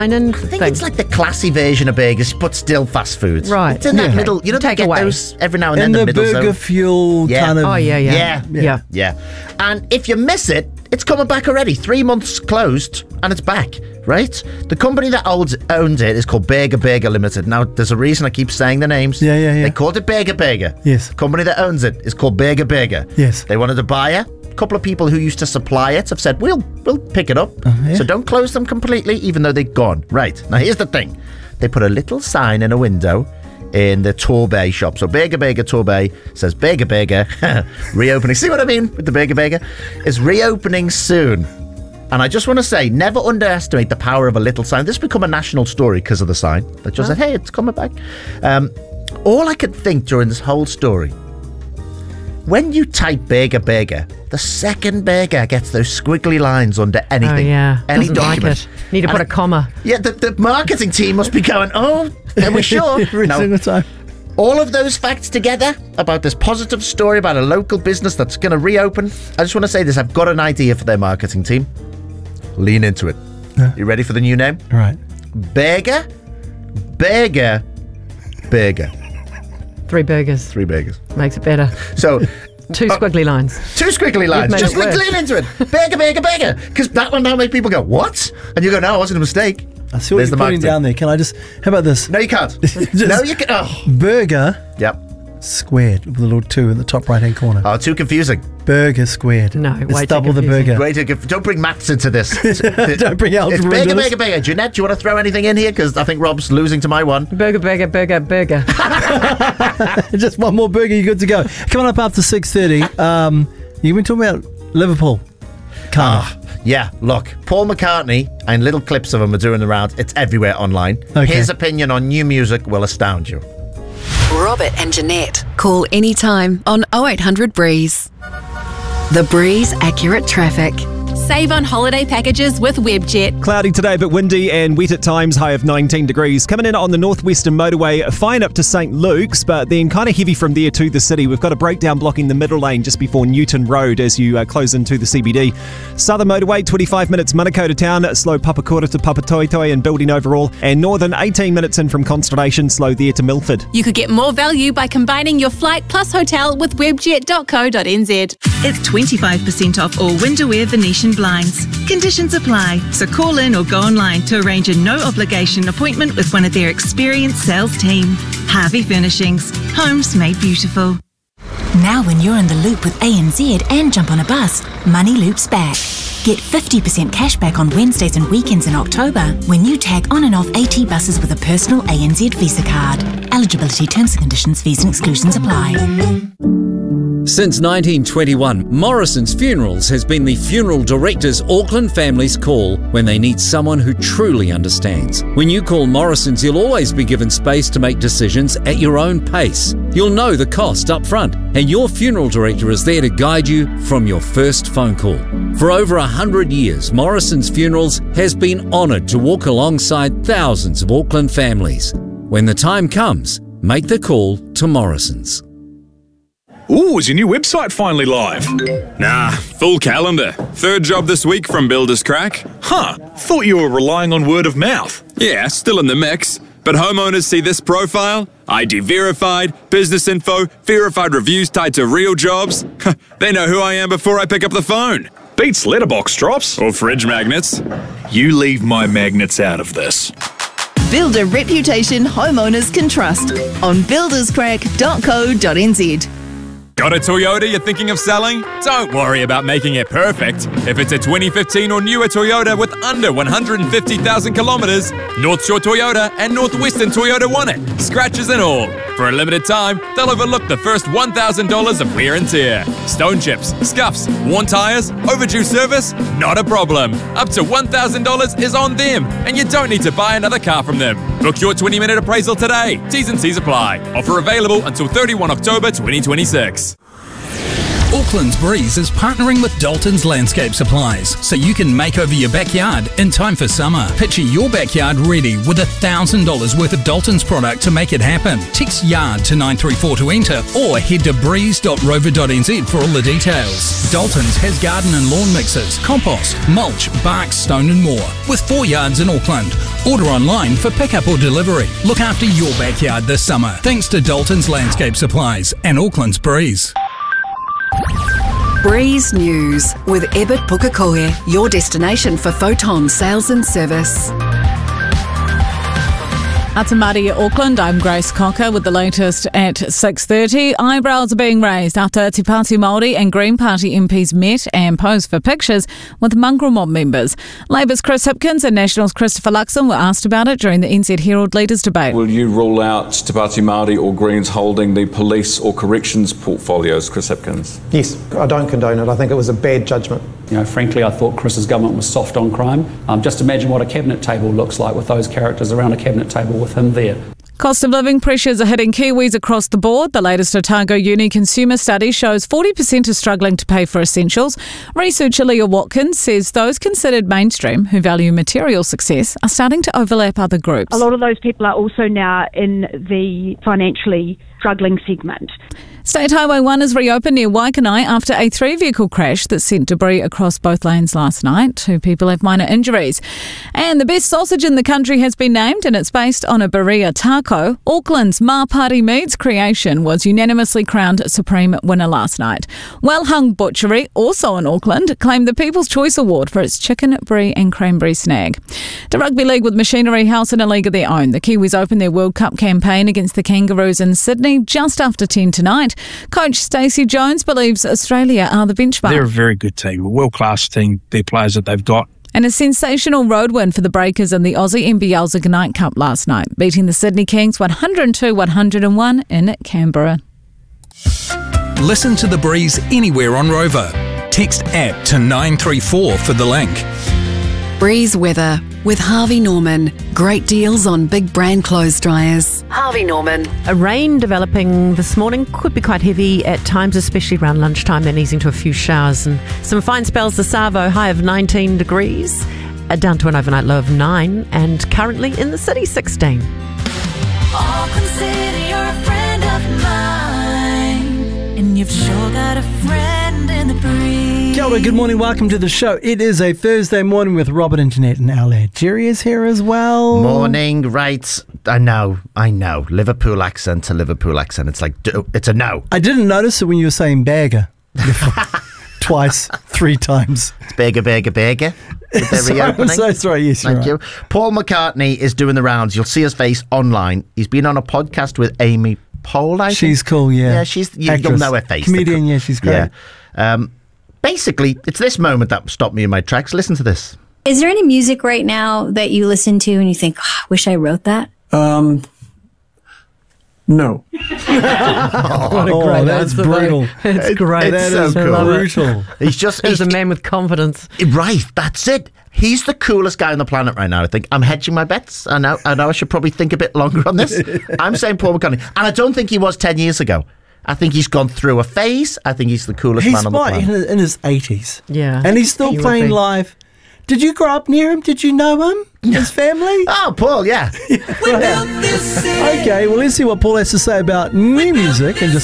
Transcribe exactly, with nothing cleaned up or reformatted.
And I think thing. it's like the classy version of burgers, but still fast food. Right. It's in that Yeah. middle. You know, they Take get away. those every now and In then. the, the middle burger zone. fuel Yeah. kind of... Oh, yeah, yeah. Yeah, Yeah. yeah, yeah. And if you miss it, it's coming back already. Three months closed, and it's back. Right? The company that owns, owns it is called Burger Burger Limited. Now, there's a reason I keep saying the names. Yeah, yeah, yeah. They called it Burger Burger. Yes. The company that owns it is called Burger Burger. Yes. They wanted a buyer. A couple of people who used to supply it have said, we'll we'll pick it up. Oh, yeah. So don't close them completely, even though they're gone. Right. Now, here's the thing. They put a little sign in a window in the Torbay shop. So Burger Burger Torbay says Burger Burger reopening. See what I mean with the Burger Burger? Is reopening soon. And I just want to say, never underestimate the power of a little sign. This has become a national story because of the sign that just Oh. said, hey, it's coming back. Um, all I could think during this whole story, when you type Burger Burger, the second burger gets those squiggly lines under anything. Oh, yeah. Any Doesn't like document. it. Need to And put a it- comma. Yeah, the, the marketing team must be going, oh, are we sure? Every No. single time. All of those facts together about this positive story about a local business that's going to reopen. I just want to say this. I've got an idea for their marketing team. Lean into it. Yeah. You ready for the new name? All right. Burger, Burger, Burger. Three burgers. Three burgers. Makes it better. So, Two uh, squiggly lines. two squiggly lines. made Just it worse. lean into it. Burger, Burger, Burger. Because that one now make people go, what? And you go, no, it wasn't a mistake. I see what There's you're the putting marketing. down there. Can I just... How about this? No, you can't. Just- no, you can. Oh. Burger Yep. squared with a little two in the top right-hand corner. Oh, too confusing. Burger squared. No, It's way too double the confusing. burger. Wait, to give- don't bring maths into this. Don't bring algebra It's into bigger, this. bigger, bigger. Jeanette, do you want to throw anything in here? Because I think Rob's losing to my one. Burger, burger, burger, burger. Just one more burger, you're good to go. Coming up after six thirty, um, you've been talking about Liverpool. Kind of. Ah, yeah, look, Paul McCartney and little clips of him are doing the rounds. It's everywhere online. Okay. His opinion on new music will astound you. Robert and Jeanette. Call anytime on oh eight hundred Breeze. The Breeze Accurate Traffic. Save on holiday packages with Webjet. Cloudy today, but windy and wet at times, high of nineteen degrees. Coming in on the northwestern motorway, fine up to Saint Luke's, but then kind of heavy from there to the city. We've got a breakdown blocking the middle lane just before Newton Road as you uh, close into the C B D. Southern motorway, twenty-five minutes Manukau town, slow Papakura to Papatoetoe and building overall. And northern, eighteen minutes in from Constellation, slow there to Milford. You could get more value by combining your flight plus hotel with webjet dot co dot n z. It's twenty-five percent off all window wear Venetian blinds. Conditions apply, so call in or go online to arrange a no-obligation appointment with one of their experienced sales team. Harvey Furnishings. Homes made beautiful. Now when you're in the loop with A N Z and jump on a bus, money loops back. Get fifty percent cash back on Wednesdays and weekends in October when you tag on and off AT buses with a personal A N Z Visa card. Eligibility, terms and conditions, fees and exclusions apply. Since nineteen twenty-one, Morrison's Funerals has been the funeral director's Auckland family's call when they need someone who truly understands. When you call Morrison's, you'll always be given space to make decisions at your own pace. You'll know the cost up front, and your funeral director is there to guide you from your first phone call. For over a hundred years, Morrison's Funerals has been honoured to walk alongside thousands of Auckland families. When the time comes, make the call to Morrison's. Ooh, is your new website finally live? Nah, full calendar. Third job this week from Builders Crack. Huh, thought you were relying on word of mouth. Yeah, still in the mix. But homeowners see this profile, I D verified, business info, verified reviews tied to real jobs. They know who I am before I pick up the phone. Beats letterbox drops. Or fridge magnets. You leave my magnets out of this. Build a reputation homeowners can trust on builders crack dot co dot n z. Got a Toyota you're thinking of selling? Don't worry about making it perfect. If it's a twenty fifteen or newer Toyota with under one hundred fifty thousand kilometers, North Shore Toyota and Northwestern Toyota want it, scratches and all. For a limited time, they'll overlook the first one thousand dollars of wear and tear. Stone chips, scuffs, worn tires, overdue service? Not a problem. Up to one thousand dollars is on them, and you don't need to buy another car from them. Book your twenty minute appraisal today. T's and C's apply. Offer available until thirty-first of October twenty twenty-six. Auckland's Breeze is partnering with Dalton's Landscape Supplies so you can make over your backyard in time for summer. Picture your backyard ready with one thousand dollars worth of Dalton's product to make it happen. Text YARD to nine three four to enter or head to breeze dot rover dot n z for all the details. Dalton's has garden and lawn mixers, compost, mulch, bark, stone and more with four yards in Auckland. Order online for pickup or delivery. Look after your backyard this summer thanks to Dalton's Landscape Supplies and Auckland's Breeze. Breeze News with Ebert Pukekohe, your destination for photon sales and service. Atamari Auckland, I'm Grace Cocker with the latest at six thirty. Eyebrows are being raised after Te Pāti Māori and Green Party M Ps met and posed for pictures with mongrel mob members. Labour's Chris Hipkins and National's Christopher Luxon were asked about it during the N Z Herald Leaders debate. Will you rule out Te Pāti Māori or Greens holding the police or corrections portfolios, Chris Hipkins? Yes, I don't condone it. I think it was a bad judgment. You know, frankly, I thought Chris's government was soft on crime. Um, just imagine what a cabinet table looks like with those characters around a cabinet table with him there. Cost of living pressures are hitting Kiwis across the board. The latest Otago Uni consumer study shows forty percent are struggling to pay for essentials. Researcher Leah Watkins says those considered mainstream who value material success are starting to overlap other groups. A lot of those people are also now in the financially struggling segment. State Highway one is reopened near Waikanai after a three-vehicle crash that sent debris across both lanes last night. Two people have minor injuries. And the best sausage in the country has been named, and it's based on a Berea taco. Auckland's Mapari Meats creation was unanimously crowned supreme winner last night. Wellhung Butchery, also in Auckland, claimed the People's Choice Award for its chicken, brie and cranberry snag. The Rugby League with Machinery House in a league of their own. The Kiwis open their World Cup campaign against the Kangaroos in Sydney just after ten tonight. Coach Stacey Jones believes Australia are the benchmark. They're a very good team, a world-class team, their players that they've got. And a sensational road win for the Breakers in the Aussie N B L's Ignite Cup last night, beating the Sydney Kings one hundred two one hundred one in Canberra. Listen to The Breeze anywhere on Rover. Text app to nine three four for the link. Breeze weather with Harvey Norman. Great deals on big brand clothes dryers. Harvey Norman. A rain developing this morning, could be quite heavy at times, especially around lunchtime, then easing to a few showers and some fine spells. The Savo, high of nineteen degrees, uh, down to an overnight low of nine, and currently in the city, sixteen. Auckland City, you're a friend of mine, and you've sure got a friend in the breeze. Kia ora, good morning, welcome to the show. It is a Thursday morning with Robert and Jeanette and our lad Jerry is here as well. Morning, right. I know, I know. Liverpool accent to Liverpool accent. It's like, it's a no. I didn't notice it when you were saying bagger. Twice, three times. It's bagger, bagger, bagger. Sorry, I'm so sorry, yes, Thank right. you. Paul McCartney is doing the rounds. You'll see his face online. He's been on a podcast with Amy Poehler, I think. She's cool, yeah. Yeah, she's, you, you'll know her face. Comedian, yeah, she's great. Yeah. Um, basically, it's this moment that stopped me in my tracks. Listen to this. Is there any music right now that you listen to and you think, oh, I wish I wrote that? Um, no. Oh, what a Oh, great that's answer, brutal. though. It's It- great. it's That so is cool. Brutal. He's just... He's he's a man with confidence. Right, that's it. He's the coolest guy on the planet right now, I think. I'm hedging my bets. I know, I know I should probably think a bit longer on this. I'm saying Paul McCartney. And I don't think he was ten years ago. I think he's gone through a phase. I think he's the coolest He's man on the what, in planet. his, in his eighties. Yeah. And he's still He would playing be. live. Did you grow up near him? Did you know him? His family? Oh, Paul, yeah. Okay, well, let's see what Paul has to say about new music and just